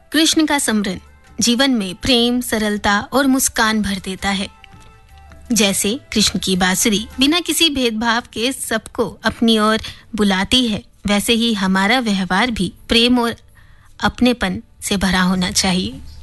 कृष्ण का स्मरण जीवन में प्रेम, सरलता और मुस्कान भर देता है। जैसे कृष्ण की बांसुरी बिना किसी भेदभाव के सबको अपनी ओर बुलाती है, वैसे ही हमारा व्यवहार भी प्रेम और अपनेपन से भरा होना चाहिए।